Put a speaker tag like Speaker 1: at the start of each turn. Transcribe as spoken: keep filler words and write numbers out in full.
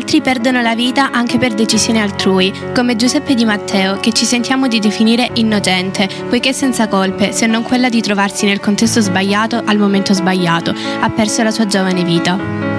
Speaker 1: Altri perdono la vita anche per decisioni altrui, come Giuseppe Di Matteo, che ci sentiamo di definire innocente, poiché senza colpe, se non quella di trovarsi nel contesto sbagliato al momento sbagliato, ha perso la sua giovane vita.